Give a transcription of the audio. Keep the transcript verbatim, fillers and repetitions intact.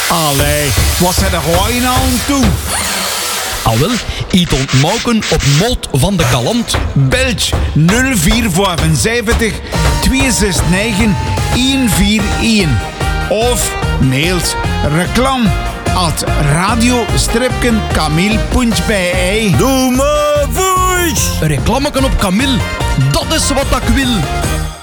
Allee, wat zijn er gewoon aan toe? Al wel, iets ontmoken op Mot van de Kalant. Belg nul vier vijfenzeventig twee zes negen een vier een. Of mailt reclam at radio-kamil punt b e. Doe maar voice! Een reclameken op Camille, dat is wat ik wil.